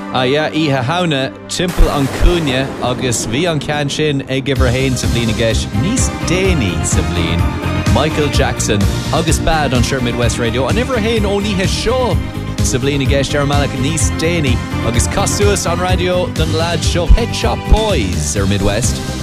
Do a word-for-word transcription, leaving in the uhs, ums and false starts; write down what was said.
Ah yeah, ihe hauna, timple an cúne agus bhí an cean sin ag gibhar hain sa bblina gceis níos déanaí sa bblin. Michael Jackson agus bad on Sure Midwest Radio an iver hain ó níthe seo sa bblina gceis ar malach níos déanaí agus cosúas an radio don lad seo Pet Shop Boys ar Midwest.